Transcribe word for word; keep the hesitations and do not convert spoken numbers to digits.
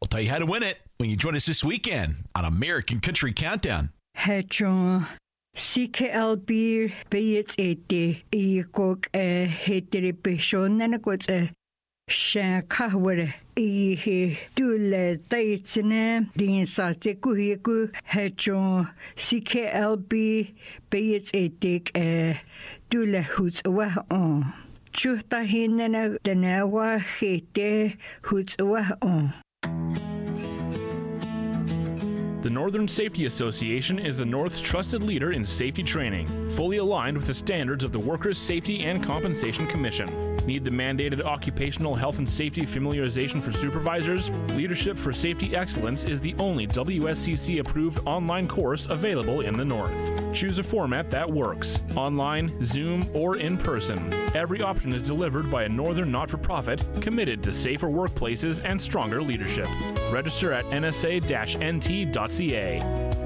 We'll tell you how to win it when you join us this weekend on American Country Countdown. Hedron C K L B Bayet eighty Ecock a heteribishon and a good a Shankaware E Dule Daitsine Din Satekuhiku Hedron C K L B Bayet eighty a Dule Hoots away on. Chuta Hinana Danawa Hete Hoots away on. The Northern Safety Association is the North's trusted leader in safety training, fully aligned with the standards of the Workers' Safety and Compensation Commission. Need the mandated occupational health and safety familiarization for supervisors? Leadership for Safety Excellence is the only W S C C-approved online course available in the North. Choose a format that works, online, Zoom, or in person. Every option is delivered by a Northern not-for-profit committed to safer workplaces and stronger leadership. Register at N S A N T dot C A.